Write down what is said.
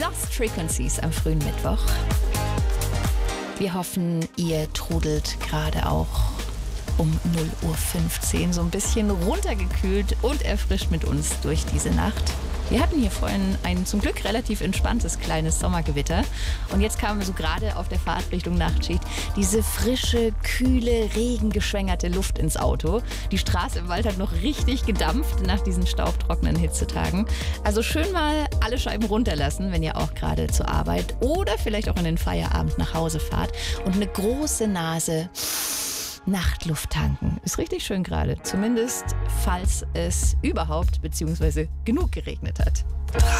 Lost Frequencies am frühen Mittwoch. Wir hoffen, ihr trudelt gerade auch um 0:15 Uhr so ein bisschen runtergekühlt und erfrischt mit uns durch diese Nacht. Wir hatten hier vorhin ein zum Glück relativ entspanntes kleines Sommergewitter und jetzt kam so gerade auf der Fahrt Richtung Nachtschicht diese frische, kühle, regengeschwängerte Luft ins Auto. Die Straße im Wald hat noch richtig gedampft nach diesen staubtrockenen Hitzetagen. Also schön mal alle Scheiben runterlassen, wenn ihr auch gerade zur Arbeit oder vielleicht auch in den Feierabend nach Hause fahrt und eine große Nase Nachtluft tanken. Ist richtig schön gerade. Zumindest, falls es überhaupt bzw. genug geregnet hat.